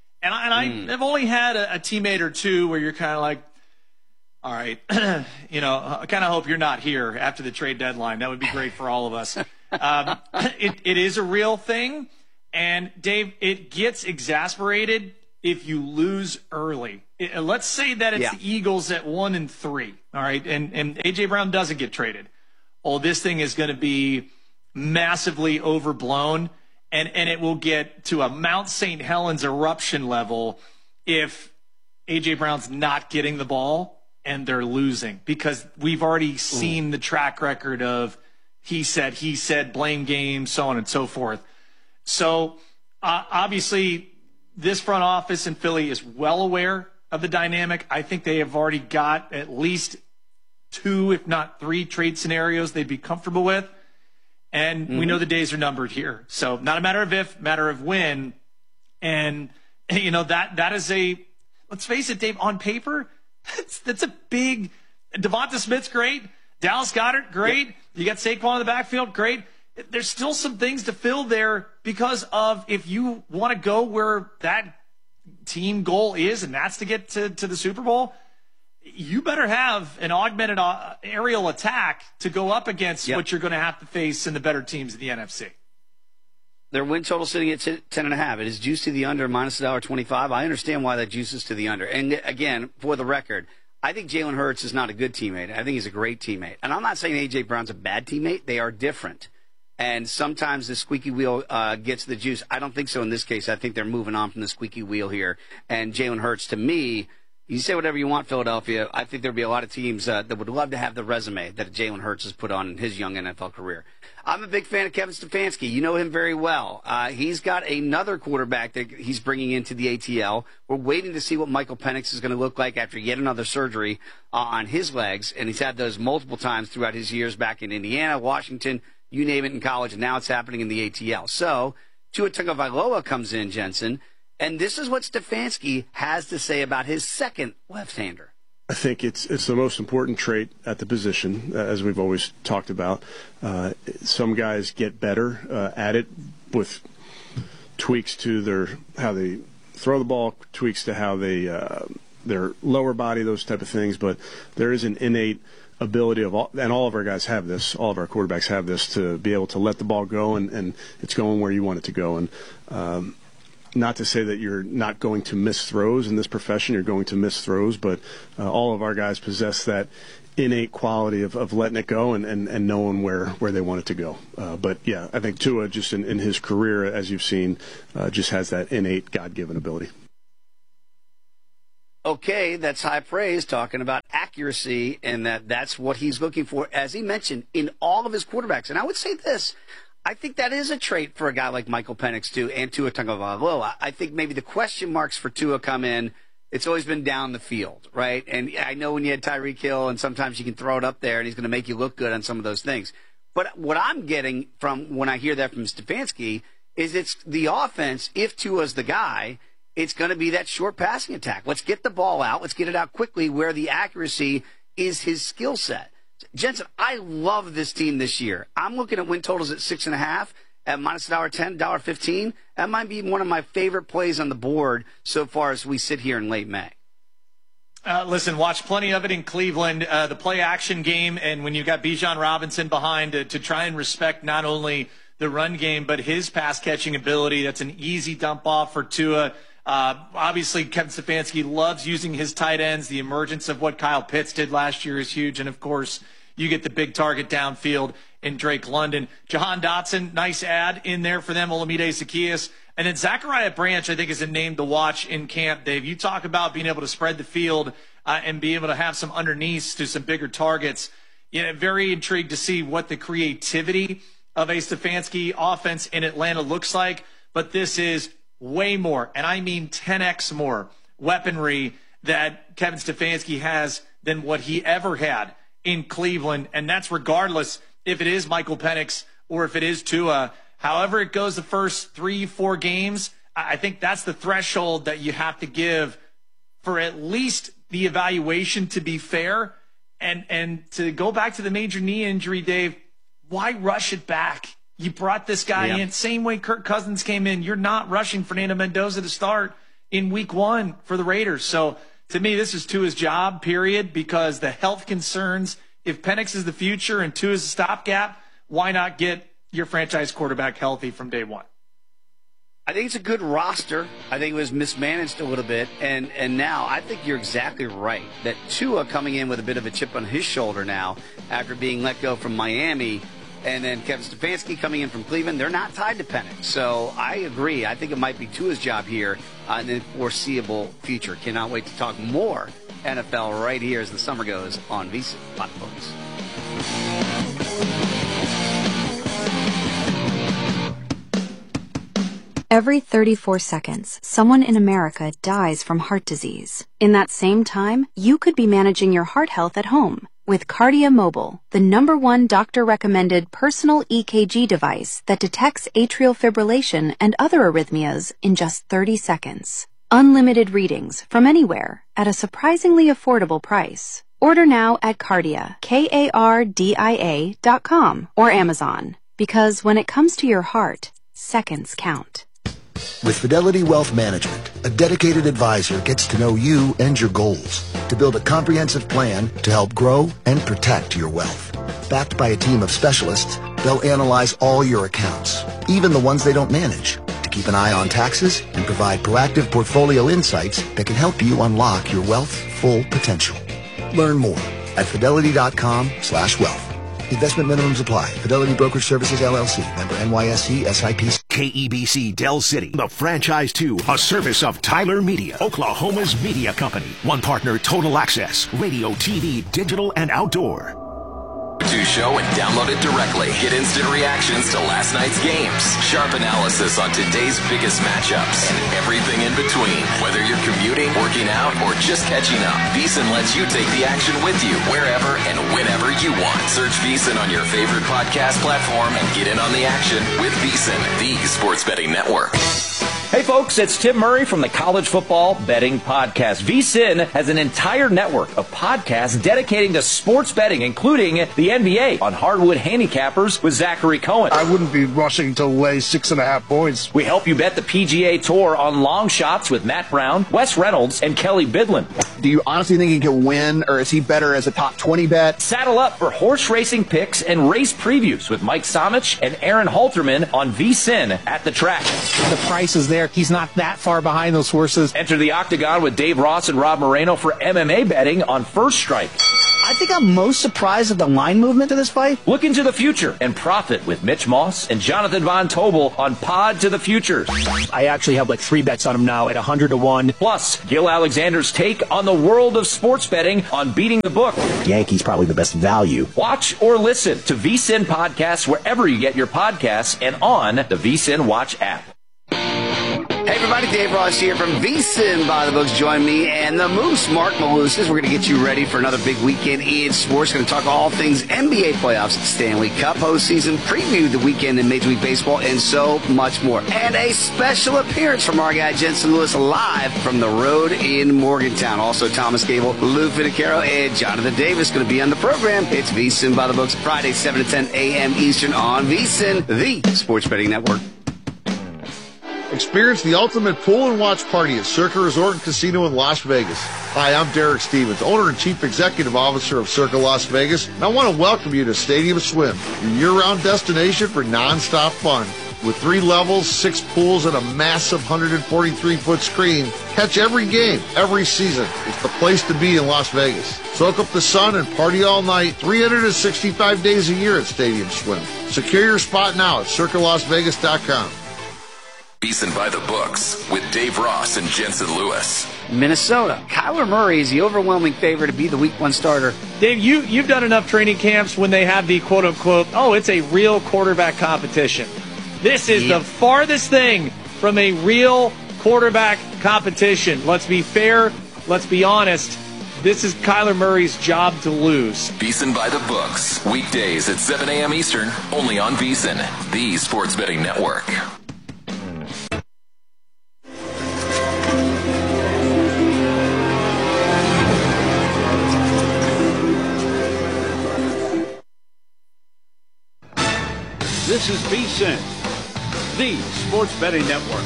I've only had a teammate or two where you're kind of like, all right, I kind of hope you're not here after the trade deadline. That would be great for all of us. It is a real thing. And, Dave, it gets exasperated if you lose early. Let's say that it's the Eagles at 1-3, all right, and A.J. Brown doesn't get traded. Oh, this thing is going to be massively overblown, and it will get to a Mount St. Helens eruption level if A.J. Brown's not getting the ball and they're losing, because we've already seen the track record of he said, blame game, so on and so forth. So obviously this front office in Philly is well aware of the dynamic. I think they have already got at least 2, if not 3 trade scenarios they'd be comfortable with. And we know the days are numbered here. So not a matter of if, matter of when. And, that is let's face it, Dave, on paper, that's a big – Devonta Smith's great. Dallas Goedert, great. Yep. You got Saquon in the backfield, great. There's still some things to fill there because of if you want to go where that team goal is, and that's to get to the Super Bowl, you better have an augmented aerial attack to go up against what you're going to have to face in the better teams in the NFC. Their win total sitting at 10.5. It is juiced to the under, minus $1.25. I understand why that juices to the under. And again, for the record, I think Jalen Hurts is not a good teammate. I think he's a great teammate. And I'm not saying A.J. Brown's a bad teammate. They are different. And sometimes the squeaky wheel gets the juice. I don't think so in this case. I think they're moving on from the squeaky wheel here. And Jalen Hurts, to me, you say whatever you want, Philadelphia. I think there'll be a lot of teams that would love to have the resume that Jalen Hurts has put on in his young NFL career. I'm a big fan of Kevin Stefanski. You know him very well. He's got another quarterback that he's bringing into the ATL. We're waiting to see what Michael Penix is going to look like after yet another surgery on his legs. And he's had those multiple times throughout his years back in Indiana, Washington, you name it, in college. And now it's happening in the ATL. So Tua Tagovailoa comes in, Jensen. And this is what Stefanski has to say about his second left-hander. I think it's the most important trait at the position, as we've always talked about. Some guys get better at it with tweaks to how they throw the ball, tweaks to how they their lower body, those type of things. But there is an innate ability and all of our guys have this, all of our quarterbacks have this, to be able to let the ball go and it's going where you want it to go. And not to say that you're not going to miss throws in this profession, you're going to miss throws, but all of our guys possess that innate quality of letting it go and knowing where they want it to go. But yeah, I think Tua just in his career, as you've seen, just has that innate God-given ability. Okay, that's high praise, talking about accuracy, and that's what he's looking for, as he mentioned, in all of his quarterbacks. And I would say this, I think that is a trait for a guy like Michael Penix, too, and Tua Tagovailoa. I think maybe the question marks for Tua come in, it's always been down the field, right? And I know when you had Tyreek Hill, and sometimes you can throw it up there, and he's going to make you look good on some of those things. But what I'm getting from when I hear that from Stefanski is it's the offense, if Tua's the guy, it's going to be that short passing attack. Let's get the ball out. Let's get it out quickly where the accuracy is his skill set. Jensen, I love this team this year. I'm looking at win totals at 6.5 at minus $1.10, $1.15. That might be one of my favorite plays on the board so far as we sit here in late May. Listen, watch plenty of it in Cleveland, the play-action game, and when you've got Bijan Robinson behind to try and respect not only the run game but his pass-catching ability. That's an easy dump-off for Tua. Obviously, Kevin Stefanski loves using his tight ends. The emergence of what Kyle Pitts did last year is huge. And, of course, you get the big target downfield in Drake London. Jahan Dotson, nice add in there for them. Olamide Zaccheaus. And then Zachariah Branch, I think, is a name to watch in camp, Dave. You talk about being able to spread the field and be able to have some underneaths to some bigger targets. You know, very intrigued to see what the creativity of a Stefanski offense in Atlanta looks like. But this is way more, and I mean 10x more weaponry that Kevin Stefanski has than what he ever had in Cleveland, and that's regardless if it is Michael Penix or if it is Tua. However it goes the first 3-4 games, I think that's the threshold that you have to give for at least the evaluation to be fair. And to go back to the major knee injury, Dave, why rush it back? You brought this guy in, same way Kirk Cousins came in. You're not rushing Fernando Mendoza to start in week 1 for the Raiders. So to me, this is Tua's job, period, because the health concerns, if Penix is the future and Tua is a stopgap, why not get your franchise quarterback healthy from day one? I think it's a good roster. I think it was mismanaged a little bit. And now I think you're exactly right that Tua coming in with a bit of a chip on his shoulder now after being let go from Miami, and then Kevin Stefanski coming in from Cleveland, they're not tied to Penix. So I agree. I think it might be Tua's job here in the foreseeable future. Cannot wait to talk more NFL right here as the summer goes on VSiN. Hot Books. Every 34 seconds, someone in America dies from heart disease. In that same time, you could be managing your heart health at home with Kardia Mobile, the #1 doctor-recommended personal EKG device that detects atrial fibrillation and other arrhythmias in just 30 seconds. Unlimited readings from anywhere at a surprisingly affordable price. Order now at Kardia, KARDIA.com or Amazon, because when it comes to your heart, seconds count. With Fidelity Wealth Management, a dedicated advisor gets to know you and your goals to build a comprehensive plan to help grow and protect your wealth. Backed by a team of specialists, they'll analyze all your accounts, even the ones they don't manage, to keep an eye on taxes and provide proactive portfolio insights that can help you unlock your wealth's full potential. Learn more at fidelity.com/wealth. Investment minimums apply. Fidelity Brokerage Services, LLC. Member NYSE, SIPC. KEBC Del City, the Franchise 2, a service of Tyler Media, Oklahoma's media company. One partner, Total Access, radio, TV, digital, and outdoor. Show and download it directly. Get instant reactions to last night's games, sharp analysis on today's biggest matchups, and everything in between. Whether you're commuting, working out, or just catching up, VSiN lets you take the action with you wherever and whenever you want. Search VSiN on your favorite podcast platform and get in on the action with VSiN, the sports betting network. Hey folks, it's Tim Murray from the College Football Betting Podcast. VSiN has an entire network of podcasts dedicating to sports betting, including the NBA on Hardwood Handicappers with Zachary Cohen. I wouldn't be rushing to lay 6.5 points. We help you bet the PGA Tour on long shots with Matt Brown, Wes Reynolds, and Kelly Bidlin. Do you honestly think he can win, or is he better as a top 20 bet? Saddle up for horse racing picks and race previews with Mike Somich and Aaron Halterman on VSiN at the track. The price is there. He's not that far behind those horses. Enter the Octagon with Dave Ross and Rob Moreno for MMA betting on First Strike. I think I'm most surprised at the line movement to this fight. Look into the future and profit with Mitch Moss and Jonathan Von Tobel on Pod to the Future. I actually have like 3 bets on him now at 100-1. Plus, Gil Alexander's take on the world of sports betting on Beating the Book. Yankees probably the best value. Watch or listen to VSiN podcasts wherever you get your podcasts and on the VSiN Watch app. Hey everybody, Dave Ross here from VSiN by the Books. Join me and the Moose, Mark Malusis. We're going to get you ready for another big weekend in sports. Going to talk all things NBA playoffs, Stanley Cup postseason, preview the weekend in Major League Baseball, and so much more. And a special appearance from our guy Jensen Lewis live from the road in Morgantown. Also Thomas Gable, Lou Finicaro, and Jonathan Davis going to be on the program. It's VSiN by the Books, Friday 7 to 10 a.m. Eastern on VSiN, the Sports Betting Network. Experience the ultimate pool and watch party at Circa Resort and Casino in Las Vegas. Hi, I'm Derek Stevens, owner and chief executive officer of Circa Las Vegas, and I want to welcome you to Stadium Swim, your year-round destination for non-stop fun. With 3 levels, 6 pools, and a massive 143-foot screen, catch every game, every season. It's the place to be in Las Vegas. Soak up the sun and party all night, 365 days a year at Stadium Swim. Secure your spot now at CircaLasVegas.com. VSiN by the Books with Dave Ross and Jensen Lewis. Minnesota. Kyler Murray is the overwhelming favorite to be the Week 1 starter. Dave, you've done enough training camps when they have the quote-unquote, it's a real quarterback competition. This is the farthest thing from a real quarterback competition. Let's be fair. Let's be honest. This is Kyler Murray's job to lose. VSiN by the Books. Weekdays at 7 a.m. Eastern, only on VSiN, the Sports Betting Network. This is VSiN, the Sports Betting Network.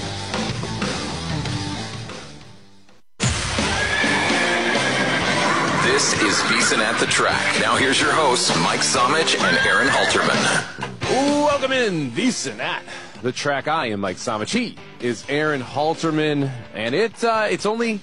This is VSiN at the Track. Now here's your hosts, Mike Somich and Aaron Halterman. Welcome in, VSiN at the Track. I am Mike Somich. He is Aaron Halterman, and it's only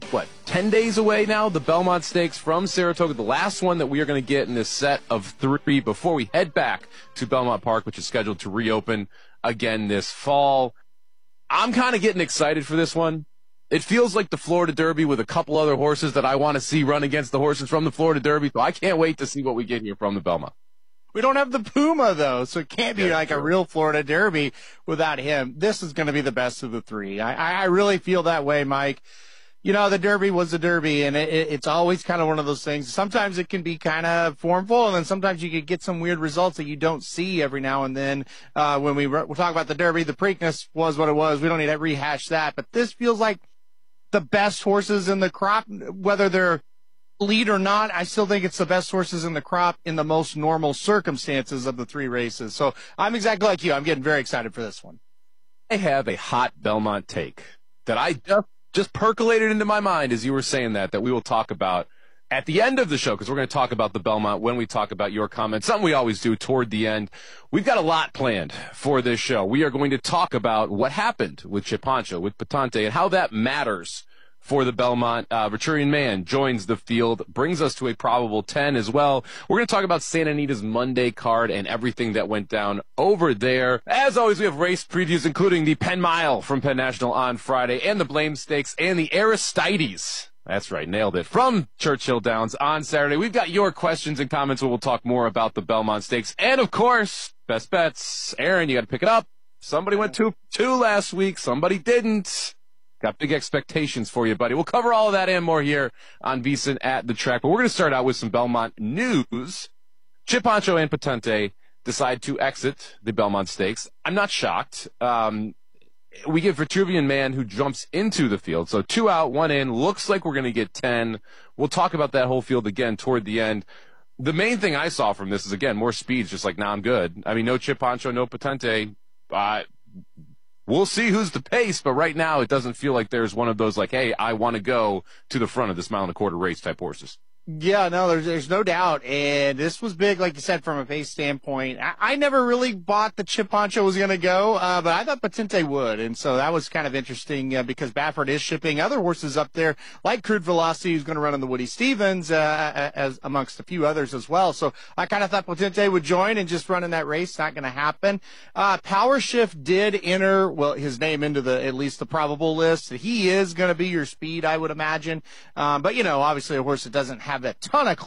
10 days away now, the Belmont Stakes from Saratoga, the last one that we are going to get in this set of 3 before we head back to Belmont Park, which is scheduled to reopen again this fall. I'm kind of getting excited for this one. It feels like the Florida Derby with a couple other horses that I want to see run against the horses from the Florida Derby, so I can't wait to see what we get here from the Belmont. We don't have the Puma, though, so it can't be like a real Florida Derby without him. This is going to be the best of the 3. I really feel that way, Mike. You know, the Derby was the Derby, and it's always kind of one of those things. Sometimes it can be kind of formful, and then sometimes you could get some weird results that you don't see every now and then. When we'll talk about the Derby, the Preakness was what it was. We don't need to rehash that. But this feels like the best horses in the crop, whether they're lead or not. I still think it's the best horses in the crop in the most normal circumstances of the 3 races. So I'm exactly like you. I'm getting very excited for this one. I have a hot Belmont take that I just percolated into my mind as you were saying that we will talk about at the end of the show, because we're going to talk about the Belmont when we talk about your comments, something we always do toward the end. We've got a lot planned for this show. We are going to talk about what happened with Chip Honcho, with Patente, and how that matters for the Belmont. Veturian Man joins the field, brings us to a probable 10 as well. We're going to talk about Santa Anita's Monday card and everything that went down over there. As always, we have race previews, including the Penn Mile from Penn National on Friday, and the Blame Stakes, and the Aristides. That's right, nailed it. From Churchill Downs on Saturday. We've got your questions and comments where we'll talk more about the Belmont Stakes. And, of course, best bets. Aaron, you got to pick it up. Somebody went 2 last week. Somebody didn't. Got big expectations for you, buddy. We'll cover all of that and more here on VSiN at the Track. But we're going to start out with some Belmont news. Chip Honcho and Patente decide to exit the Belmont Stakes. I'm not shocked. we get Vitruvian Man who jumps into the field. So 2 out, 1 in. Looks like we're going to get 10. We'll talk about that whole field again toward the end. The main thing I saw from this is, again, more speeds, just like, nah, I'm good. I mean, no Chip Honcho, no Potente. We'll see who's the pace, but right now it doesn't feel like there's one of those, like, hey, I want to go to the front of this 1.25 mile race type horses. Yeah, no, there's no doubt. And this was big, like you said, from a pace standpoint. I never really bought the Chip Honcho was going to go, but I thought Potente would. And so that was kind of interesting because Baffert is shipping other horses up there, like Crude Velocity, who's going to run on the Woody Stevens, as amongst a few others as well. So I kind of thought Potente would join and just run in that race. Not going to happen. Power Shift did enter, well, his name into at least the probable list. He is going to be your speed, I would imagine. But, obviously a horse that doesn't have a ton of